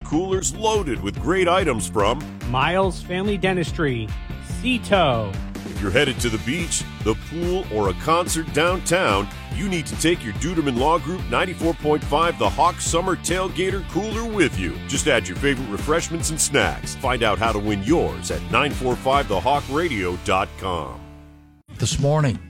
coolers loaded with great items from Miles Family Dentistry, Cito. If you're headed to the beach, the pool, or a concert downtown, you need to take your Duderman Law Group 94.5 The Hawk Summer Tailgater Cooler with you. Just add your favorite refreshments and snacks. Find out how to win yours at 945thehawkradio.com. This morning.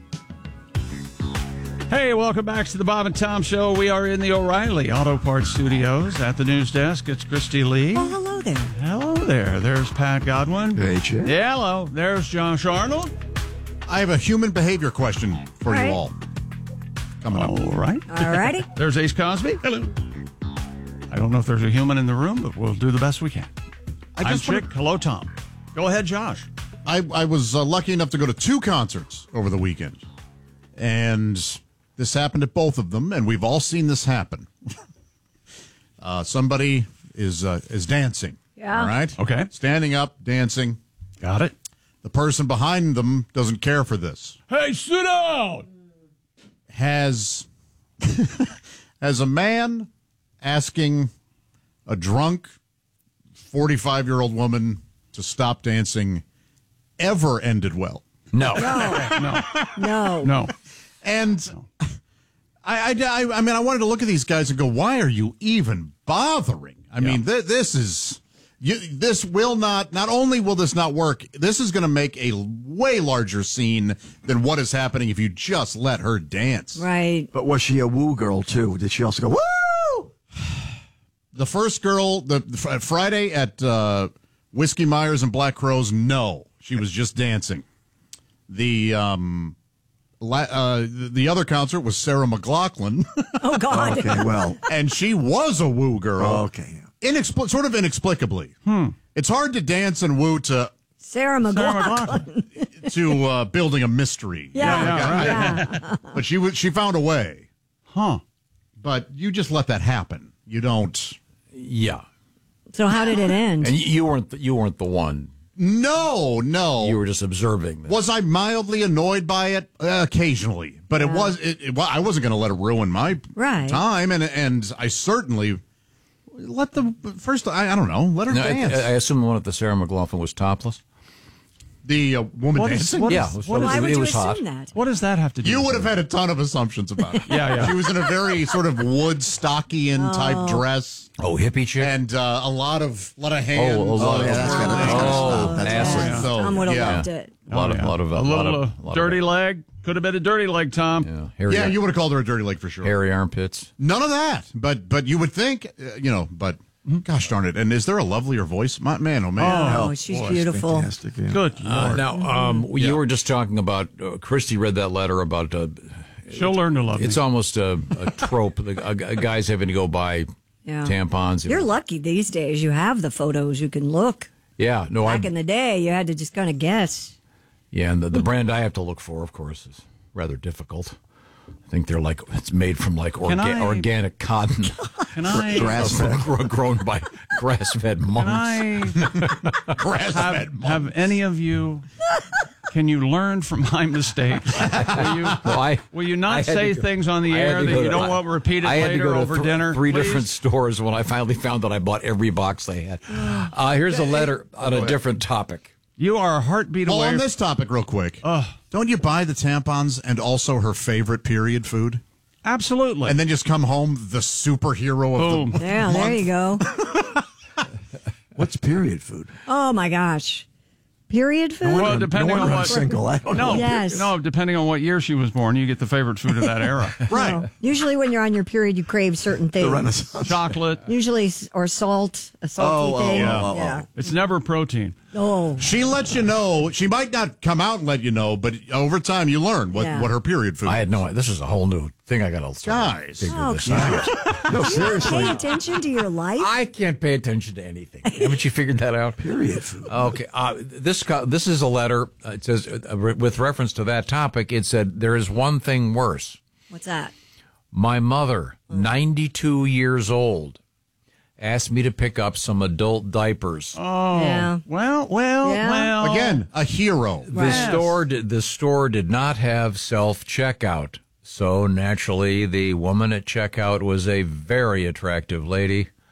Hey, welcome back to the Bob and Tom Show. We are in the O'Reilly Auto Parts Studios at the news desk. It's Christy Lee. Oh, hello there. Hello there. There's Pat Godwin. Hey, Jay. Yeah, hello. There's Josh Arnold. I have a human behavior question for you all. Coming up. All right. All righty. There's Ace Cosby. Hello. I don't know if there's a human in the room, but we'll do the best we can. I'm Chick. Hello, Tom. Go ahead, Josh. I was lucky enough to go to 2 concerts over the weekend. And this happened at both of them, and we've all seen this happen. Somebody is dancing. Yeah. All right? Okay. Standing up, dancing. Got it. The person behind them doesn't care for this. Hey, sit down! Has a man asking a drunk 45-year-old woman to stop dancing ever ended well? No. No. And I mean, I wanted to look at these guys and go, why are you even bothering? I mean, this will not only will this not work, this is going to make a way larger scene than what is happening if you just let her dance. Right. But was she a woo girl, too? Did she also go, woo? The first girl, Friday at Whiskey Myers and Black Crowes, no. She was just dancing. The other concert was Sarah McLachlan. Oh, God. Okay, well. And she was a woo girl. Okay. Sort of inexplicably. It's hard to dance and woo to Sarah McLachlan. building a mystery. Yeah. But she found a way. Huh. But you just let that happen. You don't. Yeah. So how did it end? And you weren't the one. No. You were just observing this. Was I mildly annoyed by it? Occasionally. But I wasn't going to let it ruin my time. And I certainly let the first, I don't know, let her dance. I assume the one at the Sarah McLachlan was topless. The woman dancing? Why would it you was assume hot. that? What does that have to do You with would have it? had a ton of assumptions about it. Yeah. She was in a very sort of Woodstockian type dress. Oh, hippie chick? And a lot of hands. a lot of that's gotta stop. acid. So, Tom would have loved it. A lot of dirty leg. Could have been a dirty leg, Tom. Yeah, you would have called her a dirty leg for sure. hairy armpits. None of that. But you would think, but gosh darn it. And is there a lovelier voice? Man, oh, man. Oh, she's beautiful. Fantastic, yeah. Good Lord. Now, you were just talking about, Christy read that letter about... She'll learn to love me. It's almost a trope. Guys having to go buy tampons. You're lucky these days. You have the photos. You can look. Yeah. No, Back in the day, you had to just kind of guess. Yeah, and the brand I have to look for, of course, is rather difficult. I think they're like, it's made from like organic cotton. Can I Grass-fed. grown by grass-fed monks. Have any of you? Can you learn from my mistakes? Will you not say things on the air that you don't want repeated later over dinner? Three different stores when I finally found that I bought every box they had. Here's a letter on a different topic. You are a heartbeat away. On this topic, real quick. Don't you buy the tampons and also her favorite period food? Absolutely. And then just come home the superhero of the Yeah, month? there you go. What's period food? Oh, my gosh. Period food? Well, depending on I'm what single. I don't know. Yes. No, depending on what year she was born, you get the favorite food of that era. Right. No. Usually when you're on your period, you crave certain things. The Renaissance. Chocolate. Usually, or salt, a salty thing. yeah. It's never protein. Oh. She lets you know. She might not come out and let you know, but over time you learn what her period food I is. had no. This is a whole new thing. I got to Guys. Oh, this out. No, Pay seriously. attention to your life. I can't pay attention to anything. Haven't you figured that out? Period food. Okay. This is a letter. It says with reference to that topic. It said there is one thing worse. What's that? My mother, 92 years old, asked me to pick up some adult diapers. Oh. Yeah. Well. Again, a hero. The store did not have self-checkout. So naturally, the woman at checkout was a very attractive lady.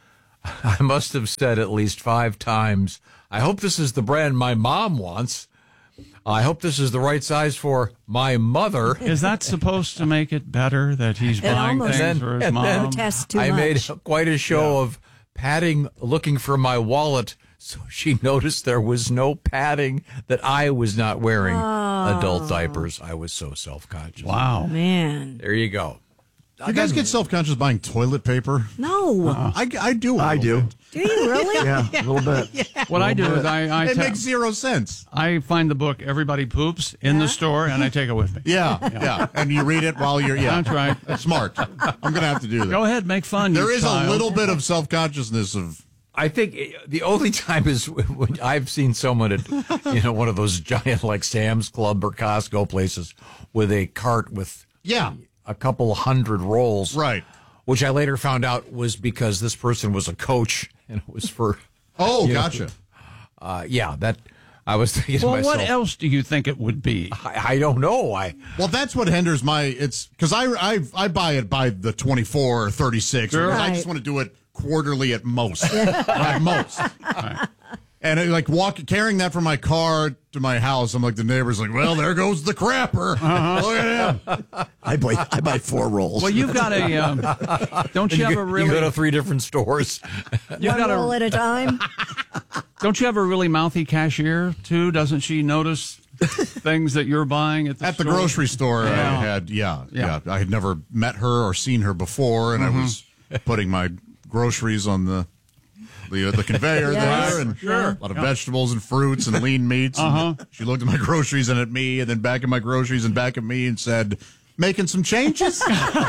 I must have said at least 5 times, I hope this is the brand my mom wants. I hope this is the right size for my mother. Is that supposed to make it better that he's buying things for his mom? I made quite a show of patting, looking for my wallet, so she noticed there was no padding, that I was not wearing adult diapers. I was so self-conscious. Wow. Man. There you go. You guys get self-conscious buying toilet paper? No. I do. I do. Do you really? Yeah, a little bit. What I do is It makes 0 sense. I find the book Everybody Poops in the store, and I take it with me. Yeah. And you read it while you're, That's right. That's smart. I'm going to have to do that. Go ahead, make fun. There you is child. a little bit of self-consciousness of... I think the only time is when I've seen someone at, one of those giant like Sam's Club or Costco places with a cart with a couple 100 rolls. Right. Which I later found out was because this person was a coach and it was for... Oh, gotcha. That I was thinking to Well, myself. what else do you think it would be? I don't know. Well, that's what hinders it's because I buy it by the 24 or 36. Sure. I just want to do it quarterly at most. At most. Right. And carrying that from my car to my house, I'm like, the neighbor's like, well, there goes the crapper. Look at him. I buy 4 rolls. Well, you've got a. Don't you have a really? You go to 3 different stores. One roll at a time. Don't you have a really mouthy cashier too? Doesn't she notice things that you're buying at the store? Grocery store? Yeah. I had, I had never met her or seen her before, and I was putting my groceries on the conveyor there, and a lot of vegetables and fruits and lean meats. And she looked at my groceries and at me, and then back at my groceries and back at me, and said, "Making some changes."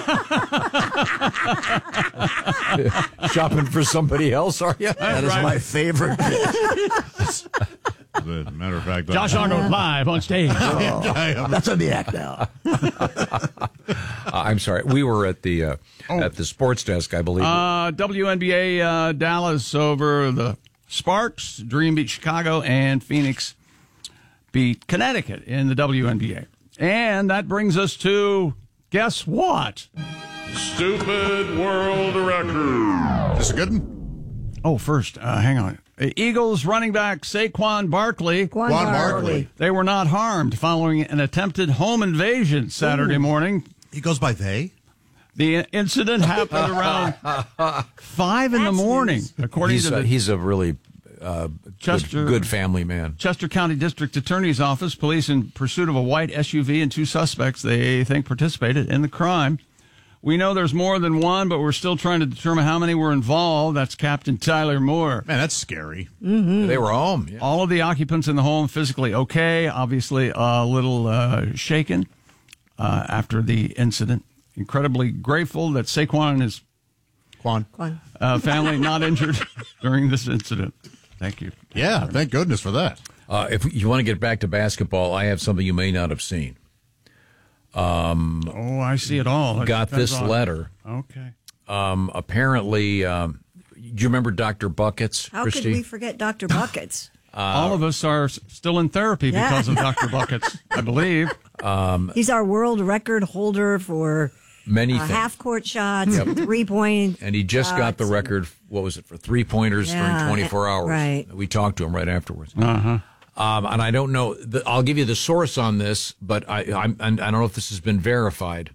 Shopping for somebody else, are you? That is my favorite bit. As a matter of fact, Josh Arnold live on stage. That's on the act now. I'm sorry. We were at the sports desk, I believe. WNBA Dallas over the Sparks. Dream beat Chicago, and Phoenix beat Connecticut in the WNBA. And that brings us to, guess what? Stupid world record. This is a good one. Oh, first, hang on. Eagles running back Saquon Barkley. Quan Barkley. They were not harmed following an attempted home invasion Saturday morning. He goes by they. The incident happened around 5 in the morning, according to he's a really good family man. Chester County District Attorney's Office. Police in pursuit of a white SUV and 2 suspects they think participated in the crime. We know there's more than one, but we're still trying to determine how many were involved. That's Captain Tyler Moore. Man, that's scary. Mm-hmm. They were home. Yeah. All of the occupants in the home physically okay, obviously a little shaken after the incident. Incredibly grateful that Saquon and his family not injured during this incident. Thank you. Yeah, thank goodness for that. If you want to get back to basketball, I have something you may not have seen. I see it all. Got this letter. Okay. Apparently, do you remember Dr. Buckets, How Christy? could we forget Dr. Buckets? All of us are still in therapy because of Dr. Buckets, I believe. He's our world record holder for many things. Half-court shots, 3-point. And he just got the record, what was it, for 3-pointers during 24 hours. Right. We talked to him right afterwards. Uh-huh. And I don't know, I'll give you the source on this, but I don't know if this has been verified.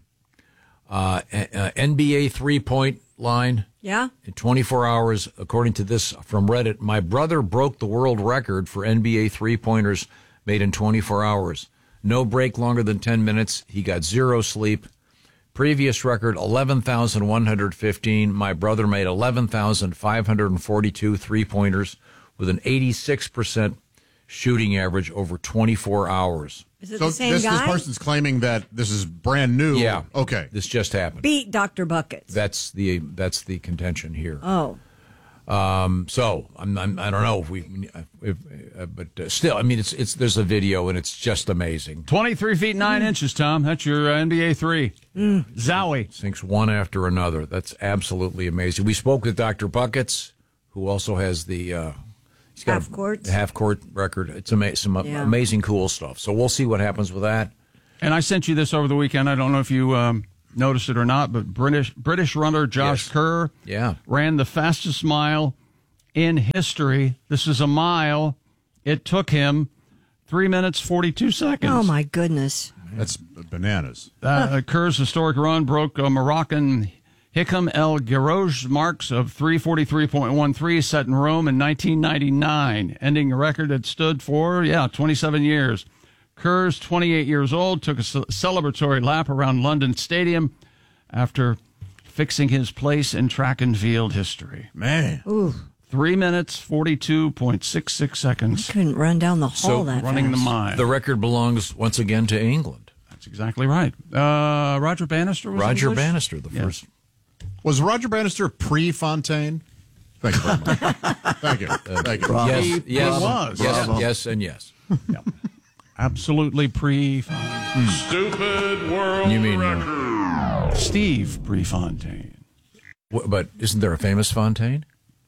NBA 3-point line. Yeah. In 24 hours, according to this from Reddit, my brother broke the world record for NBA 3-pointers made in 24 hours. No break longer than 10 minutes. He got 0 sleep. Previous record, 11,115. My brother made 11,542 3-pointers with an 86% shooting average over 24 hours. Is it the same guy? This person's claiming that this is brand new. Yeah. Okay. This just happened. Beat Dr. Buckets. That's the contention here. Oh. So I don't know but still, I mean, it's there's a video and it's just amazing. 23 feet 9 inches, Tom. That's your NBA 3. Zowie. Sinks one after another. That's absolutely amazing. We spoke with Dr. Buckets, who also has the he's got half-court record. It's some amazing, cool stuff. So we'll see what happens with that. And I sent you this over the weekend. I don't know if you noticed it or not, but British runner Josh Kerr ran the fastest mile in history. This is a mile. It took him 3 minutes, 42 seconds. Oh, my goodness. That's bananas. Kerr's historic run broke Moroccan Hikam El Guerrouj marks of 3:43.13 set in Rome in 1999, ending a record that stood for, 27 years. Kerr's 28 years old, took a celebratory lap around London Stadium after fixing his place in track and field history. Man. Ooh. 3 minutes, 42.66 seconds. I couldn't run down the hall that running fast. the mile. The record belongs once again to England. That's exactly right. Roger Bannister was Roger English? Bannister, the first. Was Roger Bannister pre-Fontaine? Thank you very much. Thank you. Thank you. Bravo. Yes, yes, was. yes, Bravo. yes, and yes. Yep. Absolutely pre-Fontaine. Stupid world You mean Steve Prefontaine. but isn't there a famous Fontaine?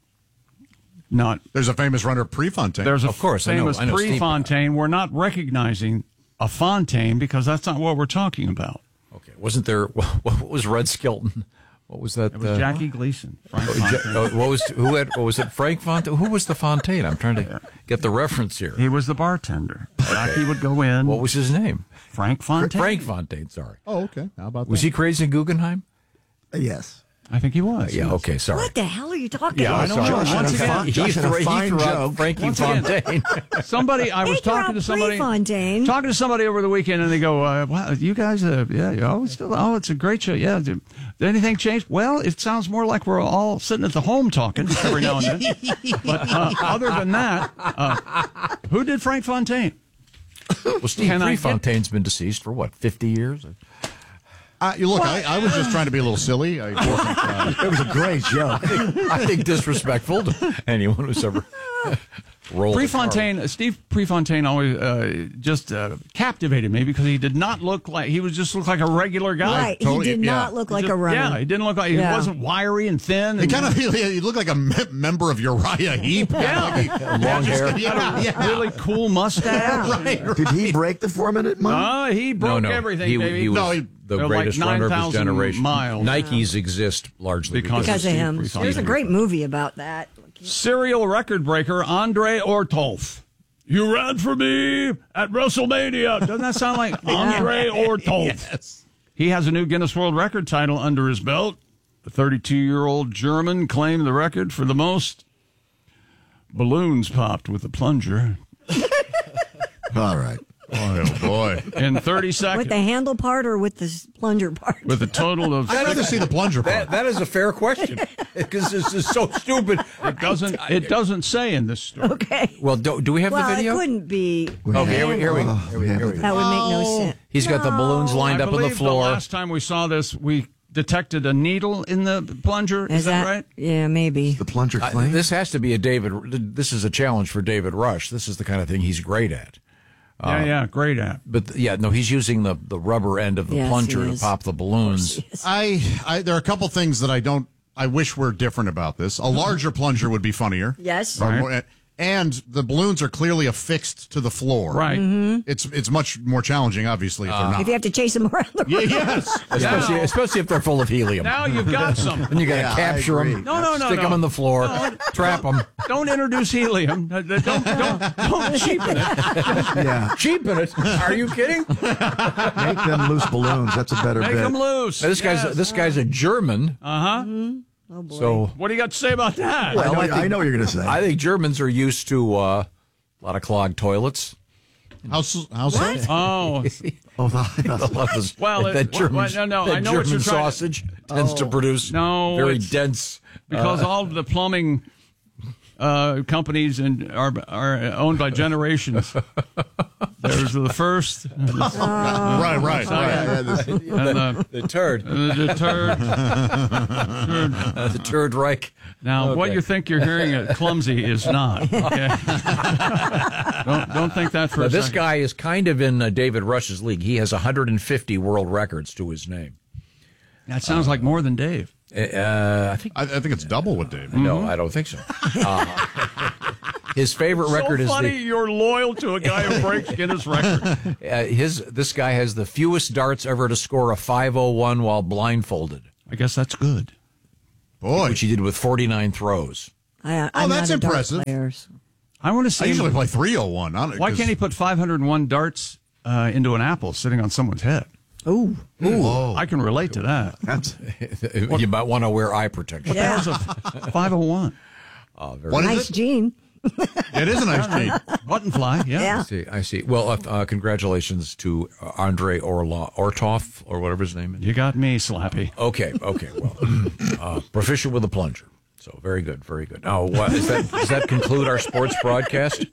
Not. There's a famous runner pre-Fontaine. There's a Of course, I know famous Steve. Prefontaine. We're not recognizing a Fontaine because that's not what we're talking about. Okay, wasn't there? What was Red Skelton? What was that? It was Jackie Gleason. Frank Fontaine. What was it? Frank Fontaine. Who was the Fontaine? I'm trying to get the reference here. He was the bartender. Jackie would go in. What was his name? Frank Fontaine. Frank Fontaine. Sorry. Oh, okay. How about Was that? he crazy in Guggenheim? Yes. I think he was. Yeah. Okay. Sorry. What the hell are you talking Yeah, about? I'm sorry. Josh, Once and a again, Josh, and a fine threw out joke. Frankie Once again. Fontaine. Somebody, I was They threw talking out to somebody. Prefontaine. Talking to somebody over the weekend, and they go, "Wow, you guys, it's a great show. Yeah, did anything change? Well, it sounds more like we're all sitting at the home talking every now and then. But other than that, who did Frank Fontaine? Well, Steve Can I Prefontaine's been deceased for what, 50 years? You look, I was just trying to be a little silly. I wasn't, It was a great joke. I think disrespectful to anyone who's ever rolled. Prefontaine, Steve Prefontaine always just captivated me because he did not look like he just looked like a regular guy. Right. Totally, he did yeah. not look like Just- a runner. Yeah, he didn't look like he wasn't wiry and thin. he And kind of he looked like a member of Uriah Heep. Yeah. Long hair. Yeah. really cool mustache. Did he break the 4-minute mark? He broke No, everything, he, baby. he was No, he- the They're greatest like runner of his 9,000 generation. miles. Nikes exist largely Because because of Steve him. Prefontaine. There's a great movie about that. Serial record breaker Andre Ortolf. You ran for me at WrestleMania. Doesn't that sound like Andre Ortolf? Yes. He has a new Guinness World Record title under his belt. The 32-year-old German claimed the record for the most balloons popped with a plunger All right. Oh boy. in 30 seconds. With the handle part or with the plunger part? with a total of I'd rather see the plunger part. That is a fair question because this is so stupid. it doesn't say in this story. Okay. Well, do we have Well, the video? it couldn't be. Okay, here we go. That would make no sense. He's got the balloons lined I up on the believe floor. The last time we saw this, we detected a needle in the plunger. Is that right? Yeah, maybe. The plunger claim? This has to be a David. This is a challenge for David Rush. This is the kind of thing he's great at. Yeah, great app. But he's using the rubber end of the Yes, plunger he to is. pop the balloons. There are a couple things that I wish were different about this. A larger plunger would be funnier. Yes. Or more- and the balloons are clearly affixed to the floor. Right. It's much more challenging, obviously, if they're not. If you have to chase them around the room. Yes. Especially if they're full of helium. Now you've got some. And you got to Yeah, I capture agree. them, No, stick them on the floor, trap them. Don't introduce helium. Don't cheapen it. Yeah. Cheapen it. Are you kidding? Make them loose balloons. That's a better Make bit. them loose. This guy's a German. Oh, boy. So What do you got to say about that? I know what you're going to say. I think Germans are used to a lot of clogged toilets. How so? Oh, Well, that German, no, that I know what German you're trying to- sausage tends to produce No, very it's- dense. because all of the plumbing companies are owned by generations. There's the first, and Right. The turd. the third. The Third Reich. Now, what Okay. you think you're hearing at Clumsy is not. Okay? don't think that for Now, a this second. guy is kind of in David Rush's league. He has 150 world records to his name. That sounds like more than Dave. I think. I think it's double with Dave. No, I don't think so. His favorite record is funny you're loyal to a guy who breaks Guinness record. This guy has the fewest darts ever to score a 501 while blindfolded. I guess that's good. Boy. Which he did with 49 throws. I'm that's not a dart impressive. player. I want to I see. usually play 301. Why can't he put 501 darts into an apple sitting on someone's head? Ooh. I can relate to that. That's You might want to wear eye protection. Yeah. That was a 501. What is Nice it? gene. It is a nice gene. Button fly, yeah. Yeah. I see. Well, congratulations to Andre Ortov, or whatever his name is. You got me, Slappy. Okay. Well, proficient with a plunger. So very good. Now, does that conclude our sports broadcast?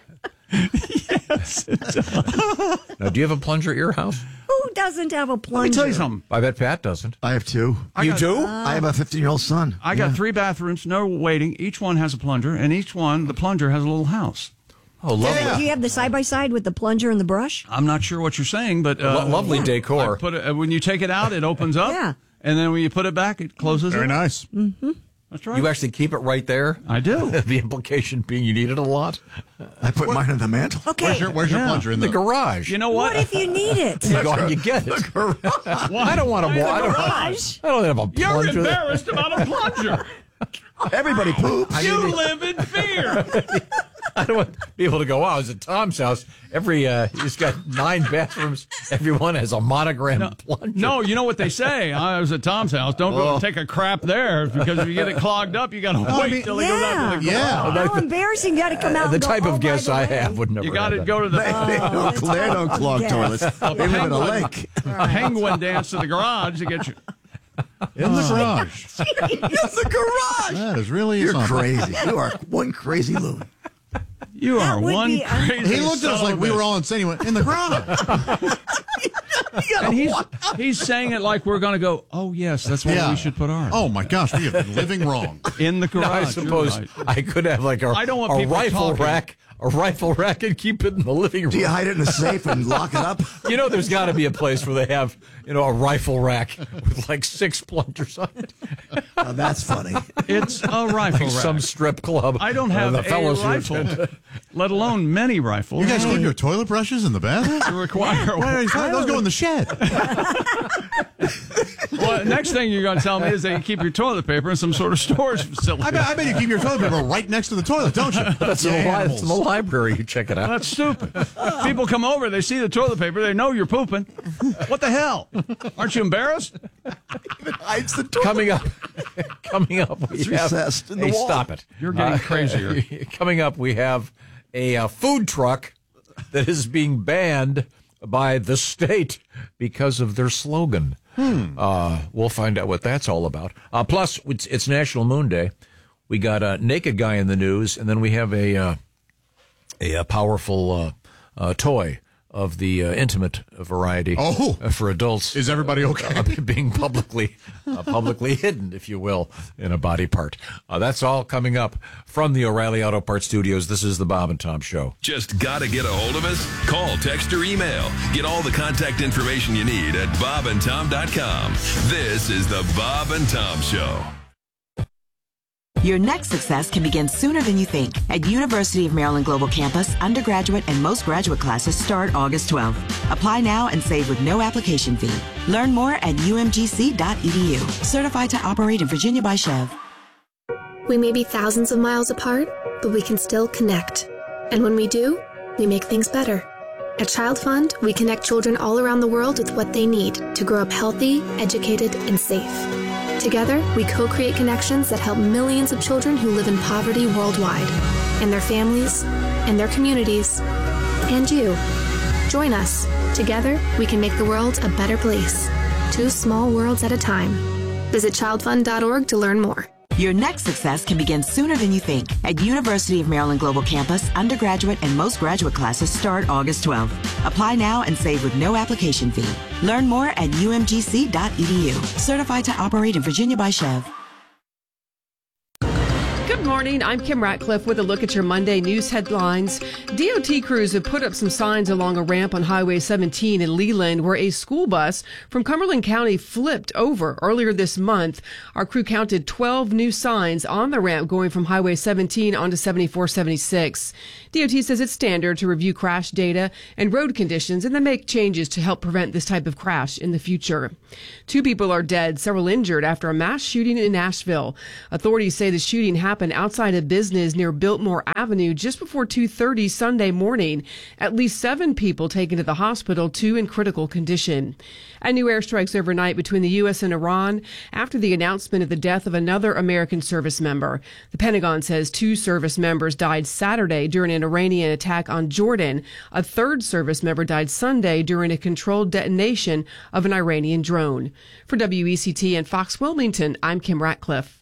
Yes. Now, do you have a plunger at your house? Who doesn't have a plunger? Let me tell you something. I bet Pat doesn't. I have two. You do? I have a 15-year-old son. I got 3 bathrooms, no waiting. Each one has a plunger, and the plunger has a little house. Oh, lovely. Do you have the side-by-side with the plunger and the brush? I'm not sure what you're saying, but Lovely decor. I put it, when you take it out, it opens up. Yeah. And then when you put it back, it closes. Very up. nice. That's right. You actually keep it right there? I do. The implication being you need it a lot? I put mine on the mantle. Okay. Where's your plunger in The the garage. You know What what? if you need it? You go out and you get it. I don't want to Garage. I don't have a You're plunger. embarrassed about a plunger. Everybody poops. You live in fear. I don't want people to go, wow, I was at Tom's house. He's got 9 bathrooms. Every one has a monogram plunger. No, you know what they say. I was at Tom's house. Don't go take a crap there because if you get it clogged up, you got to wait till he goes out to the Yeah. How embarraing. You got to come out The and go, type "Oh, of by guests the I way." have would never You got to have go to the They don't clog yes. toilets. They live in a lake. penguin dance to the garage to get you. in the garage. In the garage. That is really You're something. crazy. You are one crazy loon. You are would one be- crazy. He looked at us son like of we a were bitch. all insane. He went, in the garage. And he's saying it like we're going to go, oh, yes, that's where we should put ours. Oh, my gosh. We have been living wrong. In the garage. I you're suppose right. I could have like I don't want a people rifle talking. rack. A rifle rack and keep it in the living room. Do you hide it in a safe and lock it up? You know, there's got to be a place where they have, a rifle rack with like 6 plungers on it. Oh, that's funny. It's a rifle rack. Some strip club. I don't have the a fellows who rifle, attend. let alone many rifles. You guys keep your toilet brushes in the bathroom? to require. Why those go in the shed? Well, next thing you're going to tell me is that you keep your toilet paper in some sort of storage facility. I bet you keep your toilet paper right next to the toilet, don't you? That's in the library. You check it out. That's stupid. People come over, they see the toilet paper, they know you're pooping. What the hell? Aren't you embarrassed? It hides the toilet. Coming up, we It's have. recessed in the Hey, wall. stop it! You're getting crazier. Coming up, we have a food truck that is being banned by the state because of their slogan. We'll find out what that's all about. Plus, it's National Moon Day. We got a naked guy in the news, and then we have a powerful toy of the intimate variety for adults. Is everybody okay? Being publicly hidden, if you will, in a body part. That's all coming up from the O'Reilly Auto Parts Studios. This is the Bob and Tom Show. Just gotta get a hold of us? Call, text, or email. Get all the contact information you need at bobandtom.com. This is the Bob and Tom Show. Your next success can begin sooner than you think. At University of Maryland Global Campus, undergraduate and most graduate classes start August 12th. Apply now and save with no application fee. Learn more at umgc.edu. Certified to operate in Virginia by Chev. We may be thousands of miles apart, but we can still connect. And when we do, we make things better. At Child Fund, we connect children all around the world with what they need to grow up healthy, educated, and safe. Together, we co-create connections that help millions of children who live in poverty worldwide, and their families, and their communities, and you. Join us. Together, we can make the world a better place. 2 small worlds at a time. Visit childfund.org to learn more. Your next success can begin sooner than you think. At University of Maryland Global Campus, undergraduate and most graduate classes start August 12th. Apply now and save with no application fee. Learn more at umgc.edu. Certified to operate in Virginia by Chev. Good morning. I'm Kim Ratcliffe with a look at your Monday news headlines. DOT crews have put up some signs along a ramp on Highway 17 in Leland where a school bus from Cumberland County flipped over earlier this month. Our crew counted 12 new signs on the ramp going from Highway 17 onto 7476. DOT says it's standard to review crash data and road conditions and then make changes to help prevent this type of crash in the future. 2 people are dead, several injured after a mass shooting in Nashville. Authorities say the shooting happened outside a business near Biltmore Avenue just before 2:30 Sunday morning. At least 7 people taken to the hospital, 2 in critical condition. And new airstrikes overnight between the U.S. and Iran after the announcement of the death of another American service member. The Pentagon says 2 service members died Saturday during an Iranian attack on Jordan. A 3rd service member died Sunday during a controlled detonation of an Iranian drone. For WECT and Fox Wilmington, I'm Kim Ratcliffe.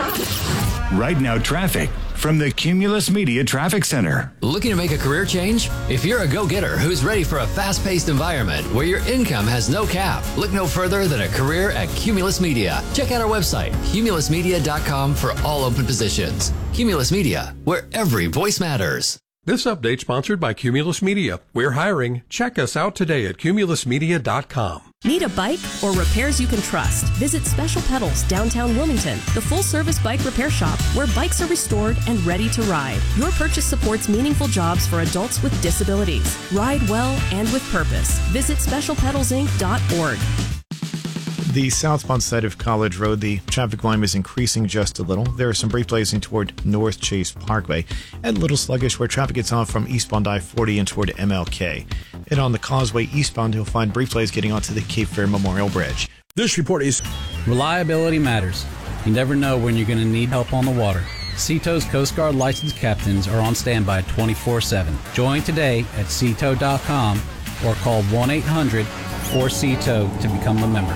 Right now, traffic from the Cumulus Media Traffic Center. Looking to make a career change? If you're a go-getter who's ready for a fast-paced environment where your income has no cap, look no further than a career at Cumulus Media. Check out our website, cumulusmedia.com, for all open positions. Cumulus Media, where every voice matters. This update sponsored by Cumulus Media. We're hiring. Check us out today at cumulusmedia.com. Need a bike or repairs you can trust? Visit Special Pedals, downtown Wilmington, the full-service bike repair shop where bikes are restored and ready to ride. Your purchase supports meaningful jobs for adults with disabilities. Ride well and with purpose. Visit specialpedalsinc.org. The southbound side of College Road, the traffic volume is increasing just a little. There are some brief delays toward North Chase Parkway, and a little sluggish where traffic gets on from eastbound I-40 and toward MLK. And on the Causeway eastbound, you'll find brief delays getting onto the Cape Fear Memorial Bridge. This report is... Reliability matters. You never know when you're going to need help on the water. Seato's Coast Guard licensed captains are on standby 24/7. Join today at seato.com or call 1-800-4SEATO to become a member.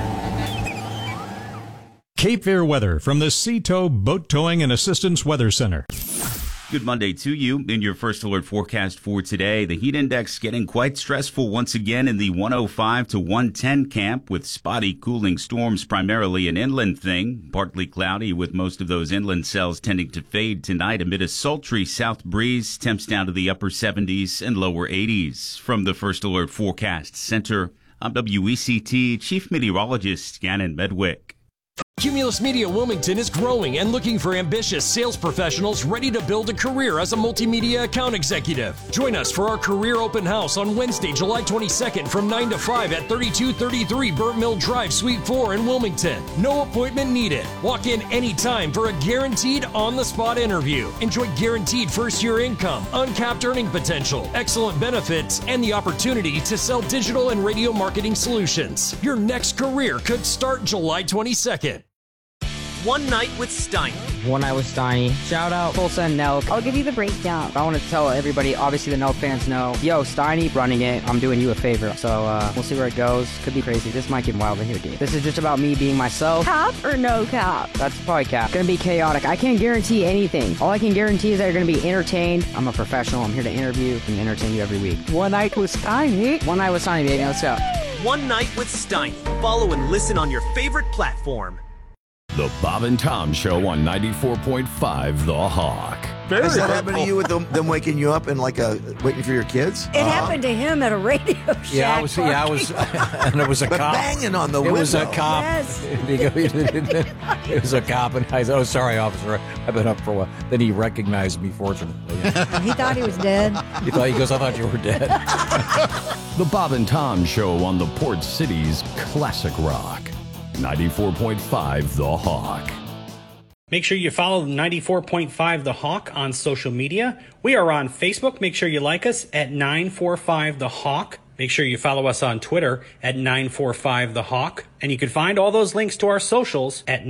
Cape Fear weather from the Seato Boat Towing and Assistance Weather Center. Good Monday to you. In your first alert forecast for today, the heat index getting quite stressful once again in the 105 to 110 camp with spotty cooling storms, primarily an inland thing. Partly cloudy with most of those inland cells tending to fade tonight amid a sultry south breeze. Temps down to the upper 70s and lower 80s. From the First Alert Forecast Center, I'm WECT Chief Meteorologist Gannon Medwick. Cumulus Media Wilmington is growing and looking for ambitious sales professionals ready to build a career as a multimedia account executive. Join us for our career open house on Wednesday, July 22nd from 9 to 5 at 3233 Burnt Mill Drive, Suite 4 in Wilmington. No appointment needed. Walk in anytime for a guaranteed on-the-spot interview. Enjoy guaranteed first-year income, uncapped earning potential, excellent benefits, and the opportunity to sell digital and radio marketing solutions. Your next career could start July 22nd. One Night with Steiny. One Night with Steiny. Shout out Tulsa and Nelk. I'll give you the breakdown. I want to tell everybody, obviously the Nelk fans know, yo, Steiny running it. I'm doing you a favor. So we'll see where it goes. Could be crazy. This might get wild in here, dude. This is just about me being myself. Cap or no cap? That's probably cap. Gonna be chaotic. I can't guarantee anything. All I can guarantee is that you're gonna be entertained. I'm a professional. I'm here to interview and entertain you every week. One Night with Steiny. One Night with Steiny, baby. Let's go. One Night with Steiny. Follow and listen on your favorite platform. The Bob and Tom Show on 94.5 The Hawk. Has that happened to you with them waking you up and waiting for your kids? It happened to him at a radio shack. Yeah, I was, and it was a but cop. banging on the window. It was a cop. Yes. It was a cop, and I said, "Oh, sorry, officer, I've been up for a while." Then he recognized me, fortunately. He thought he was dead. He goes, "I thought you were dead." The Bob and Tom Show on the Port City's classic rock. 94.5 The Hawk. Make sure you follow 94.5 The Hawk on social media. We are on Facebook. Make sure you like us at 945 The Hawk. Make sure you follow us on Twitter at 945 The Hawk. And you can find all those links to our socials at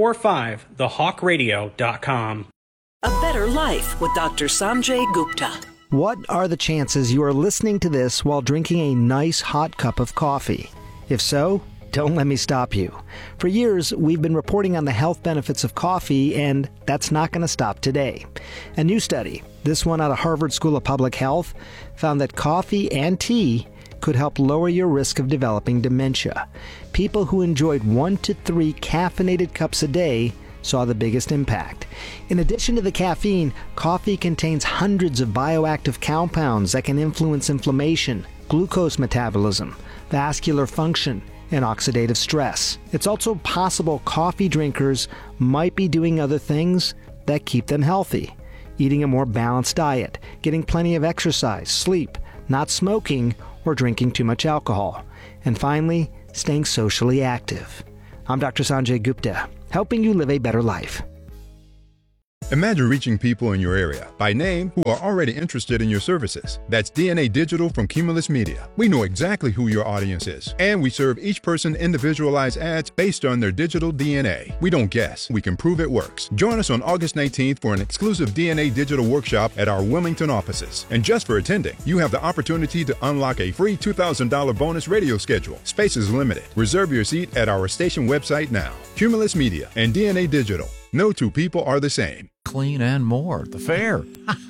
945thehawkradio.com. A Better Life with Dr. Sanjay Gupta. What are the chances you are listening to this while drinking a nice hot cup of coffee? If so, don't let me stop you. For years, we've been reporting on the health benefits of coffee, and that's not going to stop today. A new study, this one out of Harvard School of Public Health, found that coffee and tea could help lower your risk of developing dementia. People who enjoyed 1 to 3 caffeinated cups a day saw the biggest impact. In addition to the caffeine, coffee contains hundreds of bioactive compounds that can influence inflammation, glucose metabolism, vascular function, and oxidative stress. It's also possible coffee drinkers might be doing other things that keep them healthy. Eating a more balanced diet, getting plenty of exercise, sleep, not smoking, or drinking too much alcohol. And finally, staying socially active. I'm Dr. Sanjay Gupta, helping you live a better life. Imagine reaching people in your area by name who are already interested in your services. That's DNA Digital from Cumulus Media. We know exactly who your audience is, and we serve each person individualized ads based on their digital DNA. We don't guess, we can prove it works. Join us on August 19th for an exclusive DNA Digital workshop at our Wilmington offices. And just for attending, you have the opportunity to unlock a free $2,000 bonus radio schedule. Space is limited. Reserve your seat at our station website now. Cumulus Media and DNA Digital. No two people are the same. Clean and more. The fair.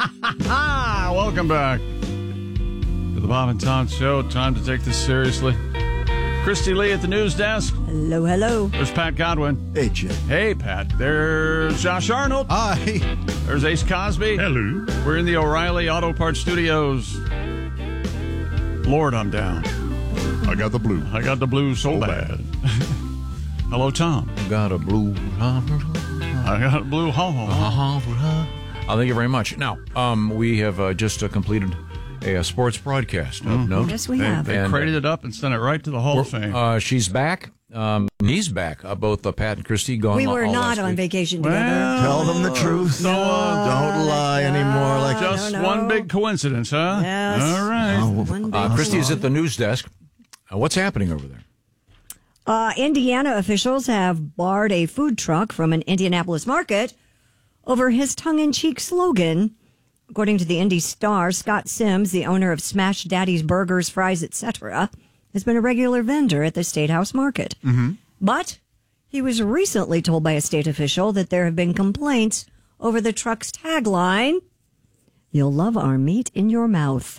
Welcome back to the Bob and Tom Show. Time to take this seriously. Christy Lee at the news desk. Hello, hello. There's Pat Godwin. Hey, Jim. Hey, Pat. There's Josh Arnold. Hi. There's Ace Cosby. Hello. We're in the O'Reilly Auto Parts Studios. Lord, I'm down. I got the blue. I got the blues so bad. Hello, Tom. Got a blue. I got a blue Thank you very much. Now, we have just completed a sports broadcast. No, Yes, we have. They crated it up and sent it right to the Hall of Fame. She's back. He's back. Both Pat and Christy gone. We were all not last on week. vacation together. Tell them the truth. No, Don't lie anymore. Like just one big coincidence, huh? Yes. All right. Christy is at the news desk. What's happening over there? Indiana officials have barred a food truck from an Indianapolis market over his tongue-in-cheek slogan. According to the Indy Star, Scott Sims, the owner of Smash Daddy's Burgers, Fries, etc., has been a regular vendor at the State House Market. Mm-hmm. But he was recently told by a state official that there have been complaints over the truck's tagline, "You'll love our meat in your mouth."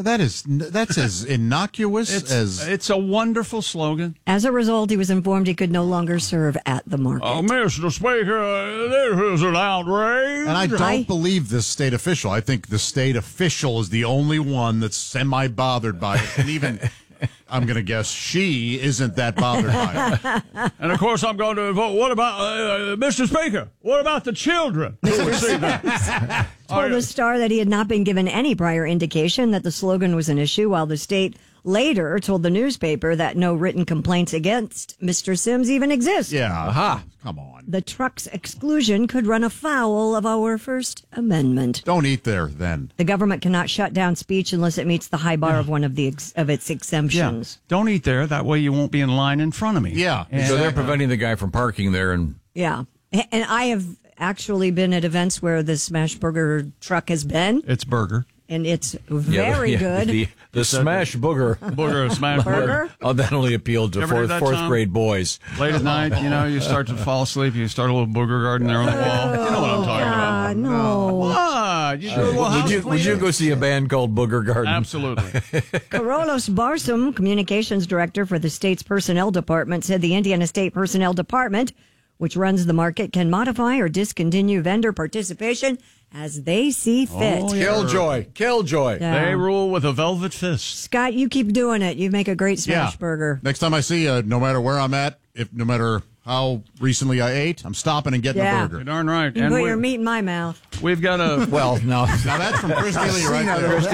That's as innocuous as... It's a wonderful slogan. As a result, he was informed he could no longer serve at the market. Mr. Speaker, this is an outrage. And I don't believe this state official. I think the state official is the only one that's semi-bothered by it. And even, I'm going to guess, she isn't that bothered by it. And, of course, I'm going to vote. What about, Mr. Speaker, what about the children? Who would see that? Told the Star that he had not been given any prior indication that the slogan was an issue, while the state later told the newspaper that no written complaints against Mr. Sims even exist. Yeah. Come on. The truck's exclusion could run afoul of our First Amendment. Don't eat there, then. The government cannot shut down speech unless it meets the high bar of one of the of its exemptions. Yeah. Don't eat there. That way you won't be in line in front of me. Yeah. So they're preventing the guy from parking there. And Yeah. And I have actually been at events where the Smash Burger truck has been. It's burger. And it's very good. The Smash Booger. Smash Burger. Oh, that only appealed to fourth grade boys. Late at night, you start to fall asleep. You start a little booger garden there on the wall. You know what I'm talking about. No. What? You do a little house Would you go see a band called Booger Garden? Absolutely. Carolus Barsom, communications director for the state's personnel department, said the Indiana State Personnel Department, which runs the market, can modify or discontinue vendor participation as they see fit. Oh, yeah. Killjoy. Yeah. They rule with a velvet fist. Scott, you keep doing it. You make a great smash burger. Next time I see you, no matter where I'm at, no matter how recently I ate, I'm stopping and getting a burger. You're darn right. You can put your meat in my mouth. We've got a... Well, no. Now that's from Christy Lee right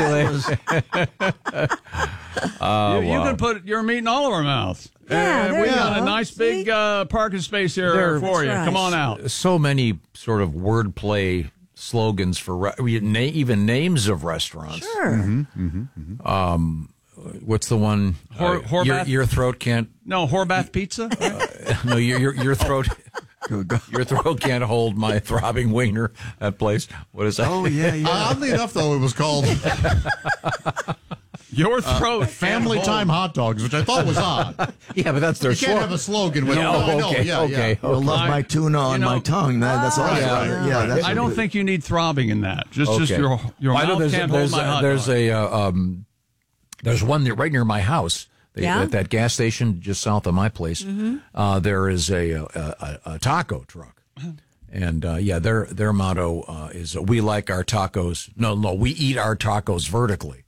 there. You can put your meat in all of our mouths. Yeah, we've got a nice big parking space here for you. right. Come on out. So many sort of wordplay slogans for even names of restaurants. Sure. What's the one? Horbath? Your throat can't. No, Horbath Pizza? No, your throat. Your throat can't hold my throbbing wiener. That place. What is that? Oh, yeah. Oddly enough, though, it was called Your Throat Family Time Hot Dogs, which I thought was odd. Yeah, but that's their You can't have a slogan with okay. You'll love my tuna on my tongue. That's all. That's I don't think you need throbbing in that. Just your mouth can't hold my hot dog. There's one right near my house. At that gas station just south of my place. There is a taco truck And their motto is "We like our tacos." No, we eat our tacos vertically.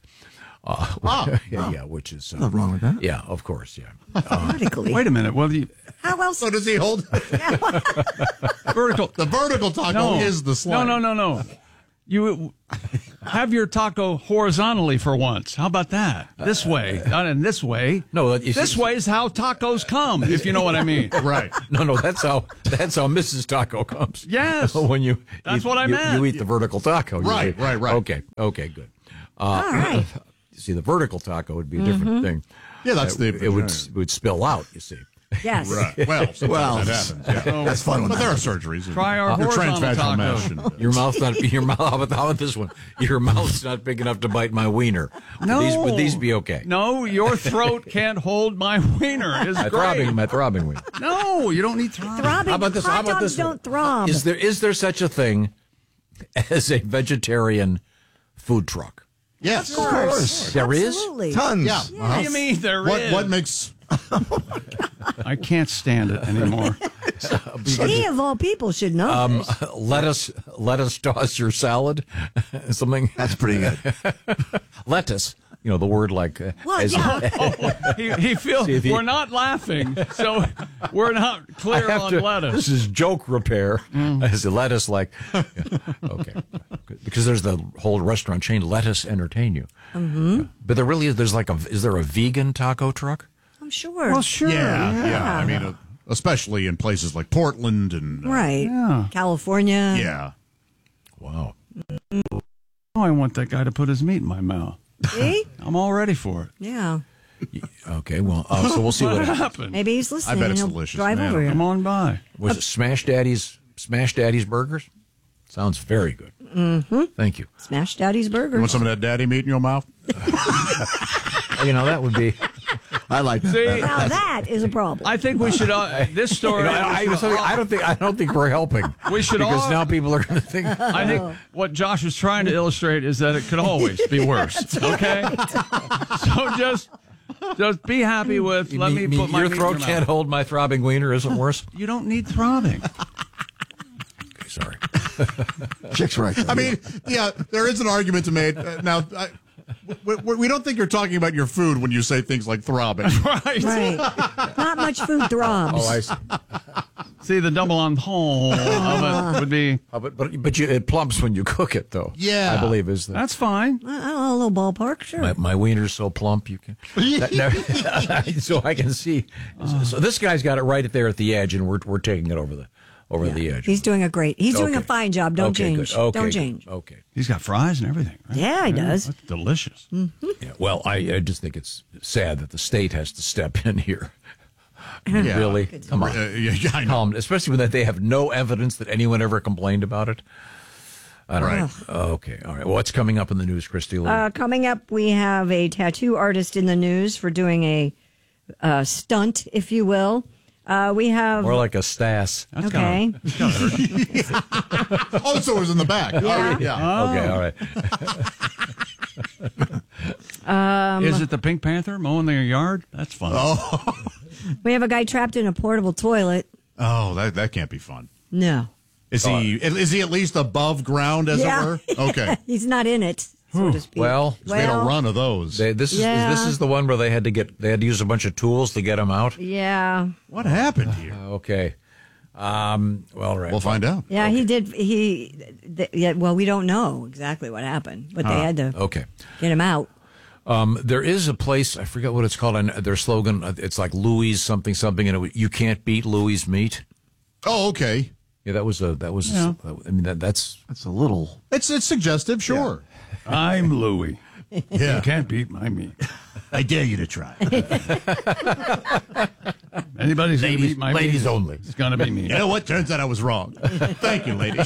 Which is nothing wrong with that. Yeah, of course, yeah. Vertically. Wait a minute. Well, how else? So does he hold vertical? The vertical taco is the slang. No. You have your taco horizontally for once. How about that? This way, not in this way. No, this way is how tacos come. If you know what I mean. Right. No, that's how Mrs. Taco comes. Yes. When that's what I meant. You eat the vertical taco. Right. Okay, good. All right. You see, the vertical taco would be a different thing. Yeah, that's it would spill out. You see. Yes. Right. Well, sometimes that happens. Yeah. That's fun. But there are surgeries. Try our horizontal transvaginal taco. mesh. Your mouth's not. How about this one? Your mouth's not big enough to bite my wiener. No. Would these be okay? No, your throat can't hold my wiener. It's My great. throbbing wiener. No, you don't need throbbing. Throbbing. How about this? Hot dogs don't throb. Is there such a thing as a vegetarian food truck? Yes, Of course. There is? Absolutely. Tons. Yeah. What do you mean there is? What makes? I can't stand it anymore. He of all people should know. Lettuce toss your salad. Something That's pretty good. lettuce. You know the word like. Well, yeah. He feels See, we're not laughing, so we're not clear on lettuce. This is joke repair. As a lettuce, like, okay, because there's the whole restaurant chain, Lettuce Entertain You. Mm-hmm. Yeah. But there really is. Is there a vegan taco truck? I'm sure. Well, sure. Yeah. I mean, especially in places like Portland and Right. Yeah. California. Yeah. Wow. Oh, I want that guy to put his meat in my mouth. See? I'm all ready for it. Yeah. Okay. Well, so we'll see what happens. happened. Maybe he's listening. I bet it's and he'll delicious, Drive man. over here. Come on by. Was it Smash Daddy's Burgers? Sounds very good. Mm-hmm. Thank you. Smash Daddy's Burgers. You want some of that daddy meat in your mouth? That would be. I like that. See? Now that is a problem. I think we should. This story. I don't think we're helping. We should because all- now people are going to think. I think what Josh was trying to illustrate is that it could always be worse. Okay, so just be happy with. Let me put my your meat in throat your mouth. can't hold my throbbing wiener. Isn't worse. You don't need throbbing. Okay, sorry. Chick's right. I mean, yeah, there is an argument to make. We don't think you're talking about your food when you say things like throbbing. Right. Right. Not much food throbs. Oh, I see. See, the double entendre of it would be. But it plumps when you cook it, though. Yeah. I believe is the. That's fine. A little ballpark, sure. My wiener's so plump you can. So I can see. So this guy's got it right there at the edge, and we're taking it over the edge. He's doing a Okay. fine job. Don't Okay, change. good. Okay, Don't good. change. Okay. He's got fries and everything. Right? Yeah, he does. That's delicious. Yeah, well, I just think it's sad that the state has to step in here. Yeah. Really? Come on. I know. Especially when they have no evidence that anyone ever complained about it. I don't know. Okay. All right. What's coming up in the news, Christy Lee? Coming up, we have a tattoo artist in the news for doing a stunt, if you will. We have More like a Stas. okay. Oh, so it was in the back. Yeah. Okay. All right. Is it the Pink Panther mowing their yard? That's fun. Oh, We have a guy trapped in a portable toilet. that can't be fun. No. Is he at least above ground, as it were? Okay. He's not in it, so to speak. Well, They made a run of those. This is the one where they had to use a bunch of tools to get him out. Yeah. What happened here? Okay. Well, all right. We'll find out. Yeah, he did. Well, we don't know exactly what happened, but they had to get him out. There is a place, I forget what it's called, and their slogan, it's like Louis something, and you can't beat Louis meat. Oh, okay. Yeah, that was. I mean, that's That's a little. It's suggestive, sure. I'm Louie. Yeah. You can't beat my meat. I dare you to try. Anybody's going to beat my meat. ladies only. It's going to be me. You know what? Turns out I was wrong. Thank you, lady. It's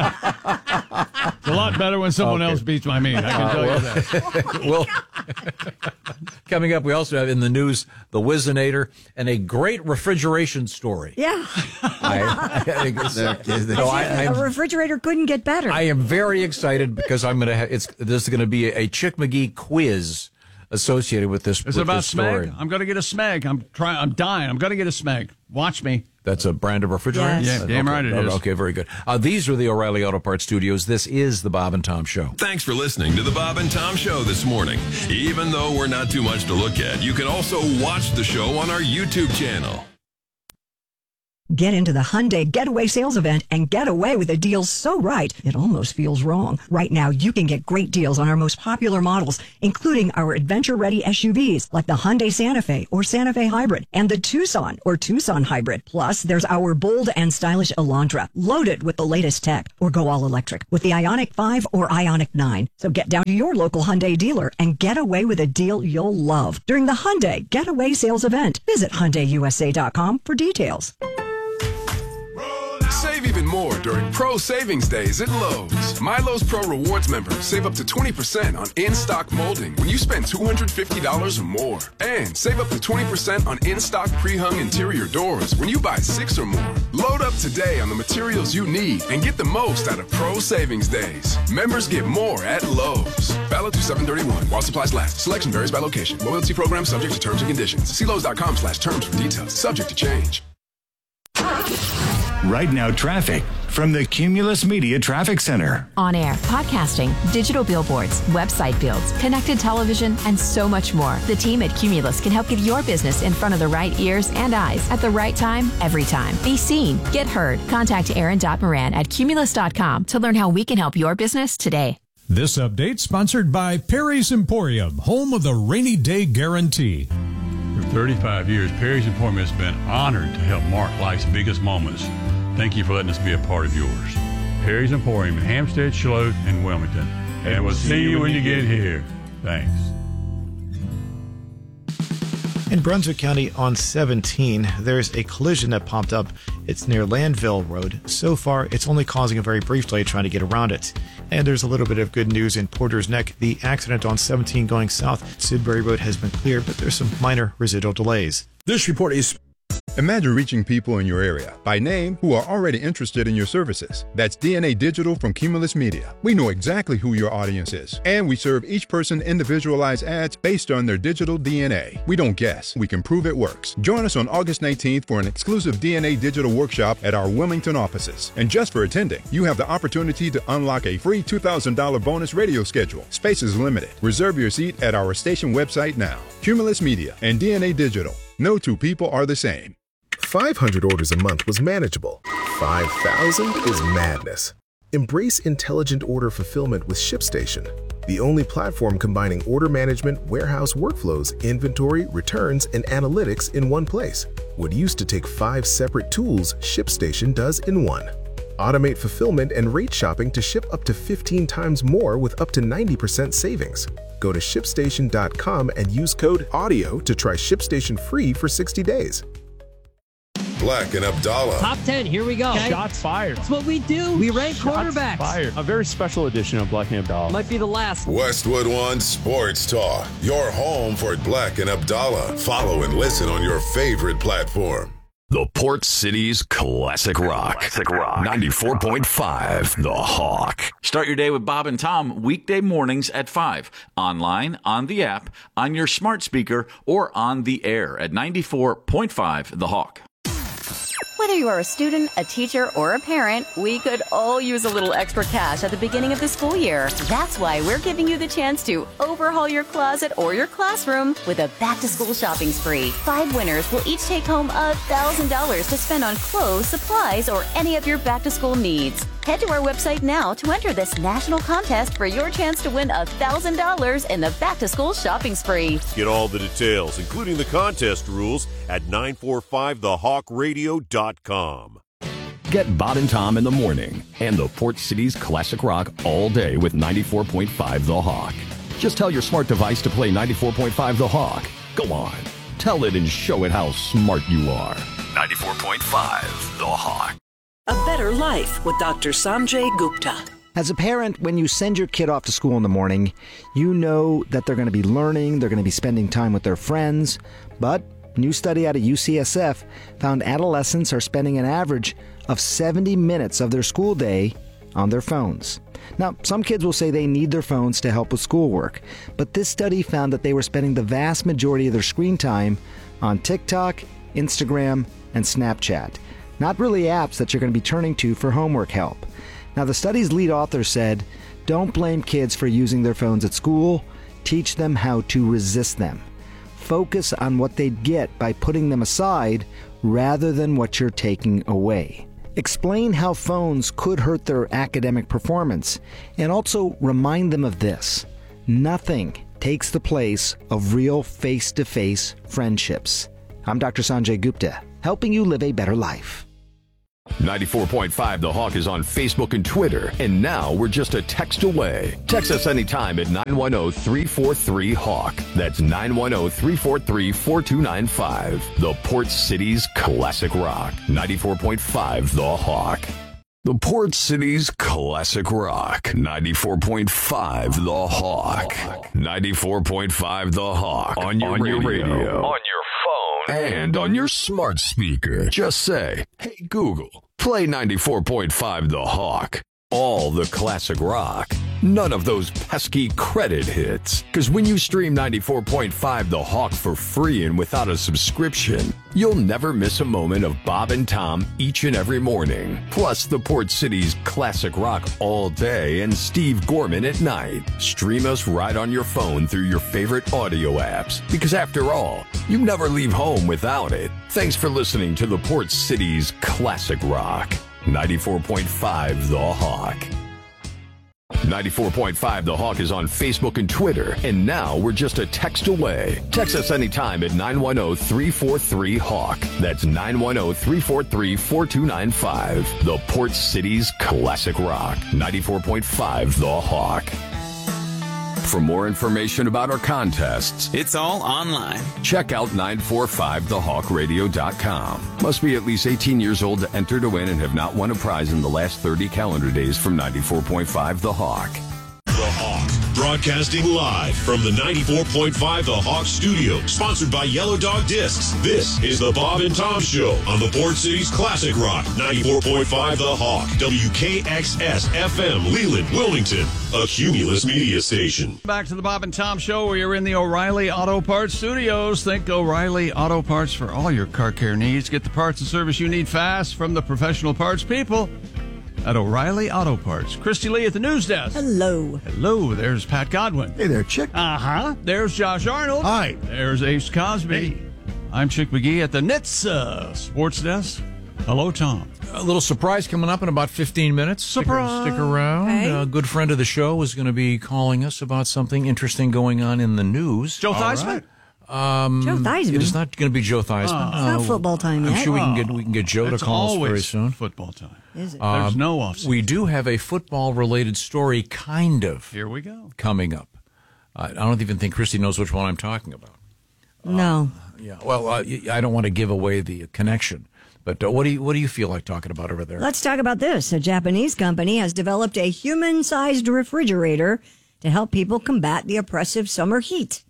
a lot better when someone else beats my meat. I can tell you that. Well, coming up, we also have in the news the Whizzinator and a great refrigeration story. Yeah. I think it's, A refrigerator couldn't get better. I am very excited because I'm going to have this is going to be a Chick McGee quiz associated with this. Is it about this story. Smeg? I'm going to get a Smeg. I'm dying. I'm going to get a Smeg. Watch me. That's a brand of refrigerator? Yes. Yeah, damn right it is. Okay, very good. These are the O'Reilly Auto Parts Studios. This is the Bob and Tom Show. Thanks for listening to the Bob and Tom Show this morning. Even though we're not too much to look at, you can also watch the show on our YouTube channel. Get into the Hyundai Getaway Sales Event and get away with a deal so right, it almost feels wrong. Right now, you can get great deals on our most popular models, including our adventure-ready SUVs like the Hyundai Santa Fe or Santa Fe Hybrid and the Tucson or Tucson Hybrid. Plus, there's our bold and stylish Elantra, loaded with the latest tech, or go all electric with the Ioniq 5 or Ioniq 9. So get down to your local Hyundai dealer and get away with a deal you'll love during the Hyundai Getaway Sales Event. Visit HyundaiUSA.com for details. Save even more during Pro Savings Days at Lowe's. My Lowe's Pro Rewards members save up to 20% on in-stock molding when you spend $250 or more. And save up to 20% on in-stock pre-hung interior doors when you buy 6 or more. Load up today on the materials you need and get the most out of Pro Savings Days. Members get more at Lowe's. Valid through 7/31 while supplies last. Selection varies by location. Loyalty program subject to terms and conditions. See Lowe's.com/terms for details. Subject to change. Right Now Traffic from the Cumulus Media Traffic Center. On air, podcasting, digital billboards, website builds, connected television, and so much more. The team at Cumulus can help get your business in front of the right ears and eyes at the right time, every time. Be seen, get heard. Contact Aaron.Moran at Cumulus.com to learn how we can help your business today. This update sponsored by Perry's Emporium, home of the rainy day guarantee. For 35 years, Perry's Emporium has been honored to help mark life's biggest moments. Thank you for letting us be a part of yours. Perry's Emporium in Hampstead, Charlotte, and Wilmington. And we'll see you when you get here. Thanks. In Brunswick County on 17, there's a collision that popped up. It's near Landville Road. So far, it's only causing a very brief delay trying to get around it. And there's a little bit of good news in Porter's Neck. The accident on 17 going south, Sidbury Road has been cleared, but there's some minor residual delays. This report is... Imagine reaching people in your area by name who are already interested in your services. That's DNA Digital from Cumulus Media. We know exactly who your audience is, and we serve each person individualized ads based on their digital DNA. We don't guess, we can prove it works. Join us on August 19th for an exclusive DNA Digital workshop at our Wilmington offices. And just for attending, you have the opportunity to unlock a free $2,000 bonus radio schedule. Space is limited. Reserve your seat at our station website now. Cumulus Media and DNA Digital. No two people are the same. 500 orders a month was manageable. 5,000 is madness. Embrace intelligent order fulfillment with ShipStation, the only platform combining order management, warehouse workflows, inventory, returns, and analytics in one place. What used to take 5 separate tools, ShipStation does in one. Automate fulfillment and rate shopping to ship up to 15 times more with up to 90% savings. Go to ShipStation.com and use code AUDIO to try ShipStation free for 60 days. Black and Abdallah. Top 10, here we go. Okay. Shots fired. That's what we do. We rank quarterbacks. Fired. A very special edition of Black and Abdallah. Might be the last. Westwood One Sports Talk. Your home for Black and Abdallah. Follow and listen on your favorite platform. The Port City's Classic Rock. 94.5 The Hawk. Start your day with Bob and Tom weekday mornings at 5. Online, on the app, on your smart speaker, or on the air at 94.5 The Hawk. Whether you are a student, a teacher, or a parent, we could all use a little extra cash at the beginning of the school year. That's why we're giving you the chance to overhaul your closet or your classroom with a back-to-school shopping spree. 5 winners will each take home $1,000 to spend on clothes, supplies, or any of your back-to-school needs. Head to our website now to enter this national contest for your chance to win $1,000 in the back-to-school shopping spree. Get all the details, including the contest rules, at 945thehawkradio.com. Get Bob and Tom in the morning and the Port City's Classic Rock all day with 94.5 The Hawk. Just tell your smart device to play 94.5 The Hawk. Go on, tell it and show it how smart you are. 94.5 The Hawk. A better life with Dr. Sanjay Gupta. As a parent, when you send your kid off to school in the morning, you know that they're going to be learning, they're going to be spending time with their friends. But a new study out of UCSF found adolescents are spending an average of 70 minutes of their school day on their phones. Now, some kids will say they need their phones to help with schoolwork, but this study found that they were spending the vast majority of their screen time on TikTok Instagram, and Snapchat. Not really apps that you're going to be turning to for homework help. Now, the study's lead author said, don't blame kids for using their phones at school. Teach them how to resist them. Focus on what they'd get by putting them aside rather than what you're taking away. Explain how phones could hurt their academic performance, and also remind them of this. Nothing takes the place of real face-to-face friendships. I'm Dr. Sanjay Gupta, helping you live a better life. 94.5 The Hawk is on Facebook and Twitter, and now we're just a text away. Text us anytime at 910-343-HAWK. That's 910-343-4295. The Port City's classic rock. 94.5 The Hawk. The Port City's classic rock. 94.5 The Hawk. 94.5 The Hawk. On your radio. On your phone. And on your smart speaker. Just say, hey, Google, play 94.5 The Hawk. All the classic rock. None of those pesky credit hits. Because when you stream 94.5 The Hawk for free and without a subscription, you'll never miss a moment of Bob and Tom each and every morning. Plus the Port City's classic rock all day and Steve Gorman at night. Stream us right on your phone through your favorite audio apps. Because after all, you never leave home without it. Thanks for listening to the Port City's classic rock. 94.5 The Hawk. 94.5 The Hawk is on Facebook and Twitter, and now we're just a text away. Text us anytime at 910-343-HAWK. That's 910-343-4295. The Port City's classic rock. 94.5 The Hawk. For more information about our contests, it's all online. Check out 945thehawkradio.com. Must be at least 18 years old to enter to win and have not won a prize in the last 30 calendar days from 94.5 The Hawk. The Hawk, broadcasting live from the 94.5 The Hawk studio, sponsored by Yellow Dog Discs. This is the Bob and Tom Show on the Port City's classic rock, 94.5 The Hawk, WKXS FM, Leland, Wilmington, a Cumulus media station. Back to the Bob and Tom Show. We are in the O'Reilly Auto Parts studios. Think O'Reilly Auto Parts for all your car care needs. Get the parts and service you need fast from the professional parts people at O'Reilly Auto Parts. Christy Lee at the news desk. Hello. Hello. There's Pat Godwin. Hey there, Chick. Uh-huh. There's Josh Arnold. Hi. There's Ace Cosby. Hey. I'm Chick McGee at the NHTSA Sports Desk. Hello, Tom. A little surprise coming up in about 15 minutes. Surprise. Stick around. Okay. A good friend of the show is going to be calling us about something interesting going on in the news. Joe Theismann? Joe Theismann? It is not going to be Joe Theismann. It's not football time yet. I'm sure we can get Joe to call us very soon. Football time. Is it? There's no offseason. We do have a football-related story, kind of. Here we go. Coming up. I don't even think Christy knows which one I'm talking about. No. Yeah. Well, I don't want to give away the connection. But what do you feel like talking about over there? Let's talk about this. A Japanese company has developed a human-sized refrigerator to help people combat the oppressive summer heat.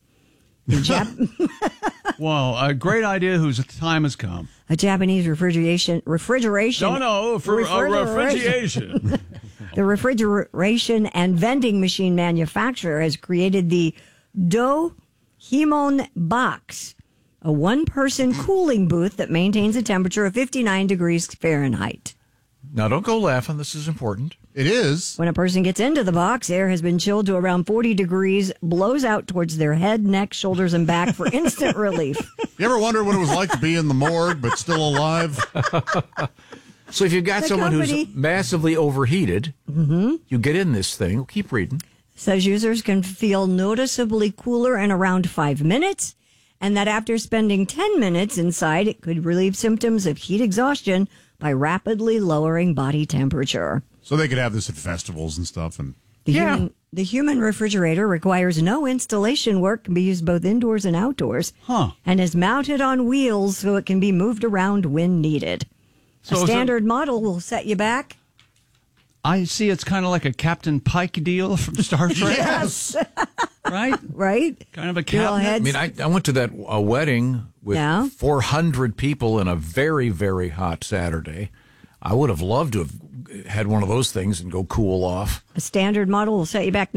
Well, a great idea whose time has come. A Japanese refrigeration. No, for refrigeration. The refrigeration and vending machine manufacturer has created the Dohimon Box, a one-person cooling booth that maintains a temperature of 59 degrees Fahrenheit. Now, don't go laughing. This is important. It is. When a person gets into the box, air has been chilled to around 40 degrees, blows out towards their head, neck, shoulders, and back for instant relief. You ever wondered what it was like to be in the morgue but still alive? So if you've got someone company who's massively overheated, you get in this thing. Keep reading. Says users can feel noticeably cooler in around 5 minutes, and that after spending 10 minutes inside, it could relieve symptoms of heat exhaustion by rapidly lowering body temperature. So they could have this at festivals and stuff. And The human refrigerator requires no installation work, can be used both indoors and outdoors, and is mounted on wheels so it can be moved around when needed. So a standard model will set you back. I see it's kind of like a Captain Pike deal from Star Trek. Yes. Right? Right? Kind of a cabinet. I mean, I went to that wedding with 400 people in a very, very hot Saturday. I would have loved to have had one of those things and go cool off. A standard model will set you back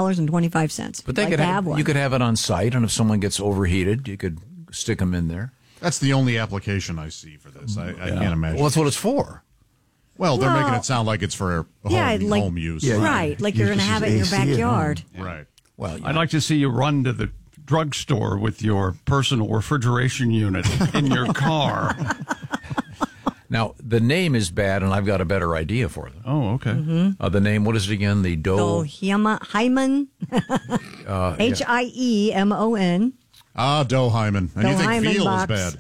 $9,326.25. But they could have one. You could have it on site, and if someone gets overheated, you could stick them in there. That's the only application I see for this. I can't imagine. Well, that's what it's for. Well, they're making it sound like it's for home use. Yeah, right. Like you're going to have it in your backyard. Right. Well, I'd like to see you run to the drugstore with your personal refrigeration unit in your car. Now, the name is bad, and I've got a better idea for them. Oh, okay. Mm-hmm. The name, what is it again? The Hyman. Hyemon. Ah, Dohyman. And you think Dohyman Veal box. is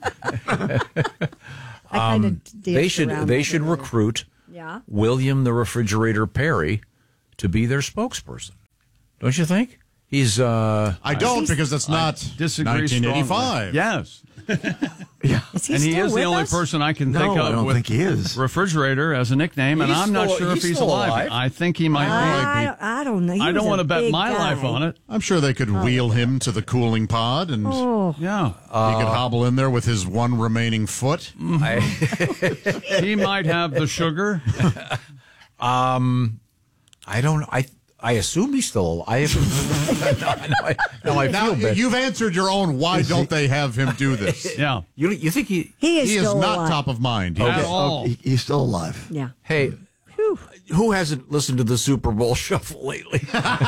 bad. They should recruit William the Refrigerator Perry to be their spokesperson. Don't you think? He's I don't, because that's not disagree 1985. Yes. Is he and he still is the with only us? person I can think of I don't with think he is. refrigerator as a nickname, and He's I'm not still- sure if he's he's still alive. alive. I think he might be. I don't know. He I don't was want a to bet big my guy. life on it. I'm sure they could wheel him to the cooling pod, and Yeah. he could hobble in there with his one remaining foot. He might have the sugar. I don't. I assume he's still alive. I Now, feel bad. you've answered your own. Why don't they have him do this? Yeah. You think he? He is He is still not alive. top of mind. At all. He's still alive. Yeah. Hey, who hasn't listened to the Super Bowl Shuffle lately?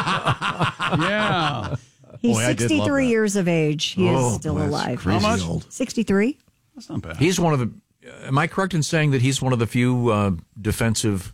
Yeah. He's Boy, I did love 63 that. years of age. He is still that's alive. crazy How much? old. 63? That's not bad. He's one of the. Am I correct in saying that he's one of the few defensive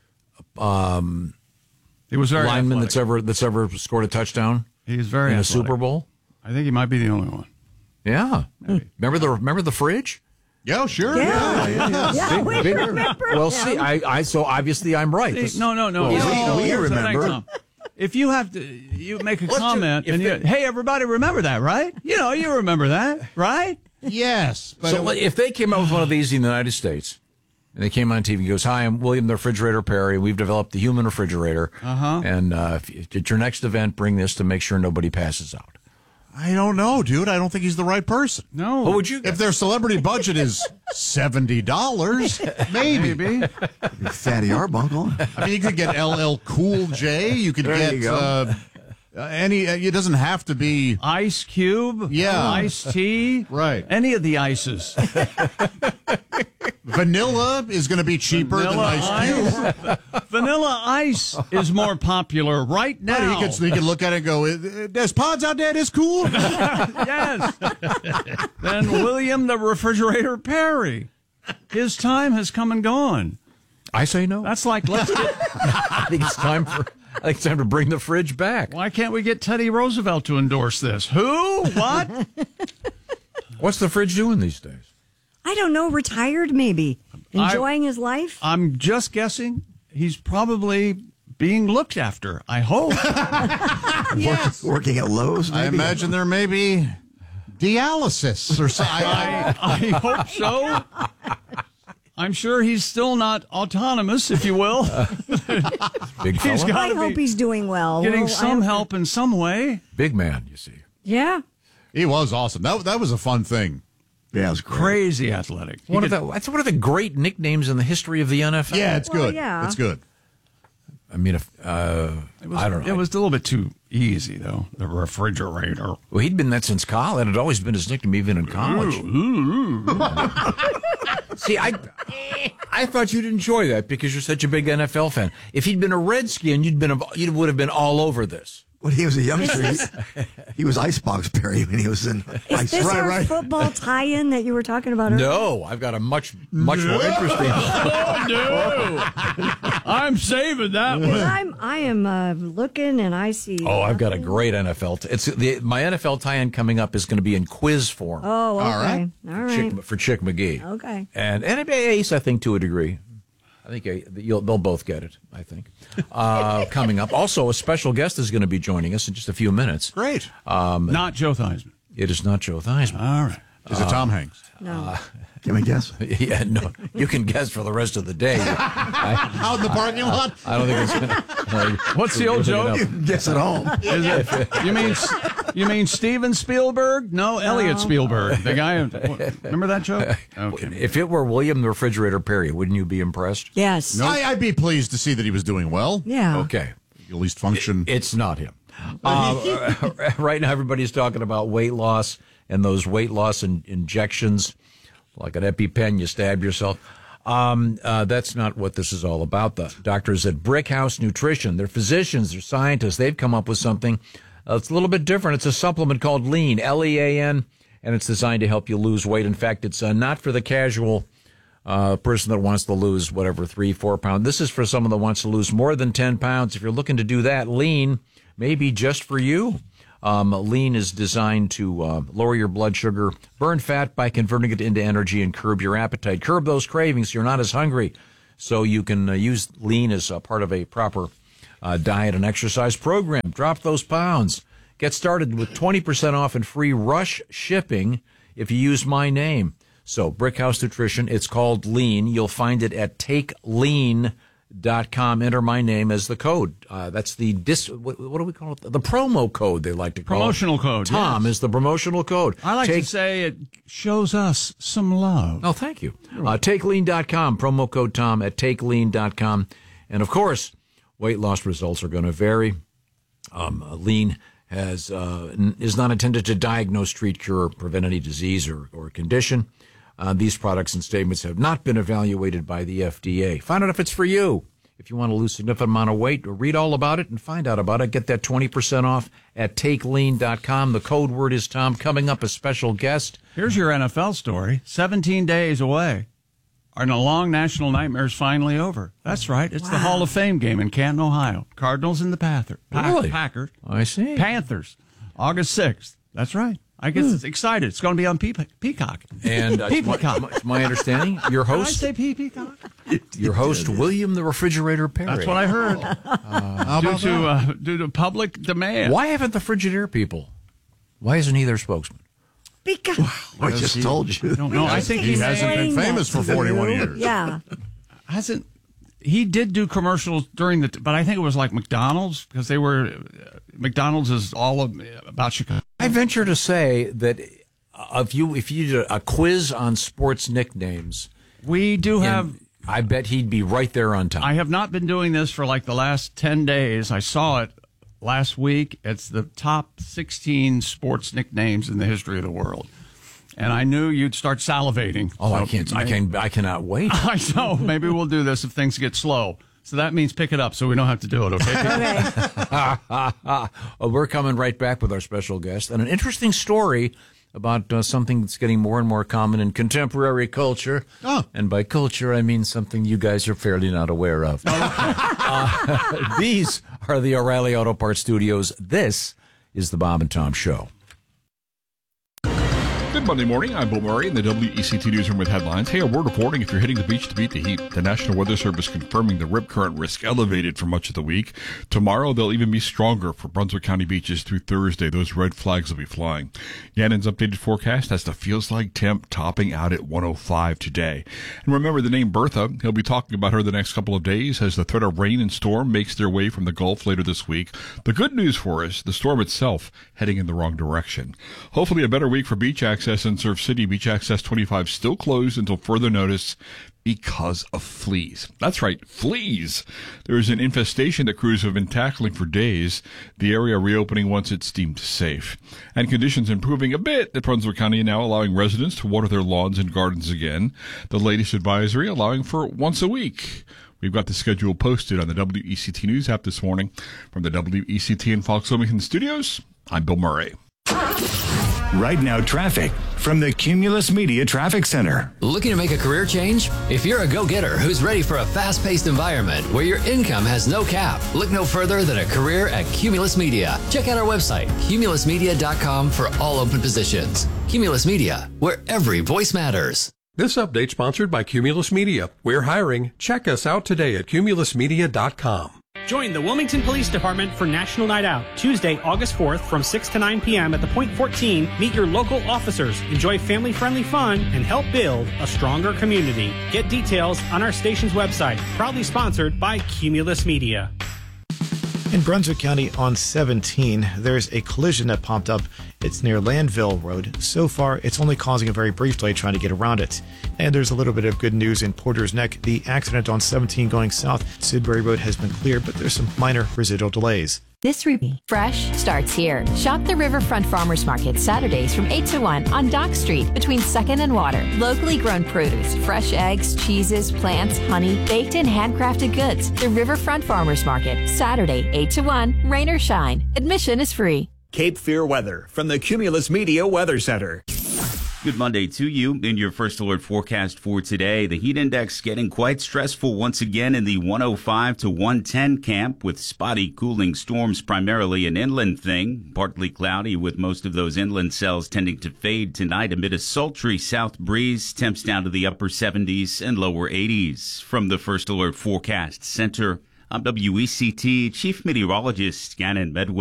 He was very lineman athletic. that's ever scored a touchdown He's very in a athletic. Super Bowl? I think he might be the only one. Yeah. Remember the fridge? Yeah, sure. Yeah, we Big- remember Well, him. see, I so obviously I'm right. This- No. we Here's the thing, remember. Tom. If you have to, you make a comment, and hey, everybody, remember that, right? You remember that, right? Yes. But So if they came out with one of these in the United States, and they came on TV and goes, "Hi, I'm William the Refrigerator Perry. We've developed the human refrigerator, and if at your next event, bring this to make sure nobody passes out." I don't know, dude. I don't think he's the right person. No. What would you? If their celebrity budget is $70, maybe. Fatty Arbuckle. I mean, you could get LL Cool J. You could There get you go. any. It doesn't have to be Ice Cube, Yeah. iced tea, right. any of the ices. Vanilla is going to be cheaper than Ice Cube. Vanilla Ice is more popular right now. But he could look at it and go, "There's pods out there. That's cool." Yes. Then William the Refrigerator Perry. His time has come and gone. I say no. That's like let's get. I think it's time to bring the fridge back. Why can't we get Teddy Roosevelt to endorse this? Who? What? What's the fridge doing these days? I don't know, retired maybe. Enjoying his life? I'm just guessing. He's probably being looked after. I hope. Yes. Working at Lowe's, maybe? I imagine there may be dialysis or something. I hope so. I'm sure he's still not autonomous, if you will. Big He's fella. got I to hope be he's doing well. getting Well, some help in some way. Big man, you see. Yeah. He was awesome. That was a fun thing. Yeah, it was great. Crazy athletic. That's one of the great nicknames in the history of the NFL. Yeah, it's good. yeah. It's good. I mean, I don't know. It was a little bit too easy, though. The refrigerator. Well, he'd been that since college. It had always been his nickname, even in college. See, I thought you'd enjoy that because you're such a big NFL fan. If he'd been a Redskin, you would have been all over this. When he was a youngster, he was Icebox Perry when he was in Is this our football tie-in that you were talking about earlier? No, I've got a much more interesting. Oh, no. I'm saving that one. I am looking and I see. Oh, I've got a great NFL. My NFL tie-in coming up is going to be in quiz form. Oh, okay. All right. For Chick McGee. Okay. And NBA Ace, I think, to a degree. I think they'll both get it, I think. Coming up. Also, a special guest is going to be joining us in just a few minutes. Great. Not Joe Theismann. It is not Joe Theismann. All right. Is it Tom Hanks? No. Can we guess? Yeah, no. You can guess for the rest of the day. Out in the parking lot? I don't think it's going to... What's the old joke? You can guess at home. Is it, you mean Steven Spielberg? No, Elliot Spielberg. The guy. Remember that joke? Okay. If it were William the Refrigerator Perry, wouldn't you be impressed? Yes. I'd be pleased to see that he was doing well. Yeah. Okay. At least function. It's not him. Right now, everybody's talking about weight loss and those weight loss injections, like an EpiPen, you stab yourself. That's not what this is all about. The doctors at Brickhouse Nutrition, they're physicians, they're scientists. They've come up with something it's a little bit different. It's a supplement called Lean, Lean, and it's designed to help you lose weight. In fact, it's not for the casual person that wants to lose, 3-4 pounds. This is for someone that wants to lose more than 10 pounds. If you're looking to do that, Lean may be just for you. Lean is designed to lower your blood sugar, burn fat by converting it into energy, and curb your appetite. Curb those cravings so you're not as hungry. So you can use Lean as a part of a proper diet and exercise program. Drop those pounds. Get started with 20% off and free rush shipping if you use my name. So Brickhouse Nutrition, it's called Lean. You'll find it at TakeLean.com. Enter my name as the code. That's the what do we call it? The promo code, they like to call promotional it. Code. Tom yes. is the promotional code. I like to say it shows us some love. Oh, thank you. TakeLean.com, promo code Tom at TakeLean.com. And, of course, weight loss results are going to vary. Lean is not intended to diagnose, treat, cure, or prevent any disease or condition. These products and statements have not been evaluated by the FDA. Find out if it's for you. If you want to lose a significant amount of weight, read all about it and find out about it. Get that 20% off at TakeLean.com. The code word is Tom. Coming up, a special guest. Here's your NFL story. 17 days away. And a long national nightmare is finally over. That's right. It's the Hall of Fame game in Canton, Ohio. Cardinals and the Packers. I see. Panthers. August 6th. That's right. I guess it's excited. It's going to be on Peacock. And it's my understanding, your host. Did I say Peacock? Your host, William the Refrigerator Perry. That's what I heard. Due to public demand. Why haven't the Frigidaire people? Why isn't he their spokesman? Because I just told you. I don't know. I think he hasn't been famous for 41 years. Yeah. Hasn't. He did do commercials during but I think it was like McDonald's because McDonald's is all about Chicago. I venture to say that if you did a quiz on sports nicknames, we do have. I bet he'd be right there on top. I have not been doing this for like the last 10 days. I saw it last week. It's the top 16 sports nicknames in the history of the world. And I knew you'd start salivating. Oh, I cannot wait. I know. Maybe we'll do this if things get slow. So that means pick it up so we don't have to do it, okay? We're coming right back with our special guest and an interesting story about something that's getting more and more common in contemporary culture. Oh. And by culture, I mean something you guys are fairly not aware of. These are the O'Reilly Auto Parts Studios. This is the Bob and Tom Show. Good Monday morning. I'm Bill Murray in the WECT Newsroom with headlines. Hey, a word of warning if you're hitting the beach to beat the heat. The National Weather Service confirming the rip current risk elevated for much of the week. Tomorrow, they'll even be stronger for Brunswick County beaches through Thursday. Those red flags will be flying. Yannon's updated forecast has the feels like temp topping out at 105 today. And remember the name Bertha. He'll be talking about her the next couple of days as the threat of rain and storm makes their way from the Gulf later this week. The good news for us, the storm itself heading in the wrong direction. Hopefully a better week for beach access in Surf City. Beach Access 25 still closed until further notice because of fleas. That's right, fleas. There is an infestation that crews have been tackling for days. The area reopening once it's deemed safe. And conditions improving a bit at Brunswick County, now allowing residents to water their lawns and gardens again. The latest advisory allowing for once a week. We've got the schedule posted on the WECT News app this morning. From the WECT and Fox Wilmington studios, I'm Bill Murray. Right now, traffic from the Cumulus Media Traffic Center. Looking to make a career change? If you're a go-getter who's ready for a fast-paced environment where your income has no cap, look no further than a career at Cumulus Media. Check out our website, cumulusmedia.com, for all open positions. Cumulus Media, where every voice matters. This update sponsored by Cumulus Media. We're hiring. Check us out today at cumulusmedia.com. Join the Wilmington Police Department for National Night Out, Tuesday, August 4th from 6 to 9 p.m. at the Point 14. Meet your local officers, enjoy family-friendly fun, and help build a stronger community. Get details on our station's website, proudly sponsored by Cumulus Media. In Brunswick County on 17, there's a collision that popped up. It's near Landville Road. So far, it's only causing a very brief delay trying to get around it. And there's a little bit of good news in Porter's Neck. The accident on 17 going south, Sidbury Road has been cleared, but there's some minor residual delays. This Fresh starts here. Shop the Riverfront Farmers Market Saturdays from 8 to 1 on Dock Street between 2nd and Water. Locally grown produce, fresh eggs, cheeses, plants, honey, baked and handcrafted goods. The Riverfront Farmers Market, Saturday, 8 to 1, rain or shine. Admission is free. Cape Fear weather from the Cumulus Media Weather Center. Good Monday to you. In your first alert forecast for today, the heat index getting quite stressful once again in the 105 to 110 camp with spotty cooling storms, primarily an inland thing. Partly cloudy with most of those inland cells tending to fade tonight amid a sultry south breeze. Temps down to the upper 70s and lower 80s. From the First Alert Forecast Center, I'm WECT Chief Meteorologist Gannon Medway.